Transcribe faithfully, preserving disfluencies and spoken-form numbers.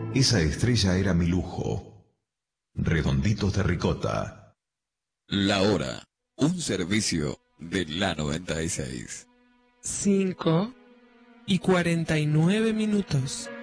Esa estrella era mi lujo. Redonditos de ricota. La hora, un servicio de la noventa y seis. Cinco y cuarenta y nueve minutos.